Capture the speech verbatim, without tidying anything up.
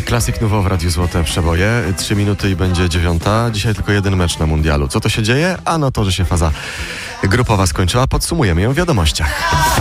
Classic Nouveau w Radiu Złote Przeboje. Trzy minuty i będzie dziewiąta. Dzisiaj tylko jeden mecz na mundialu. Co to się dzieje? Ano to, że się faza grupowa skończyła. Podsumujemy ją w wiadomościach.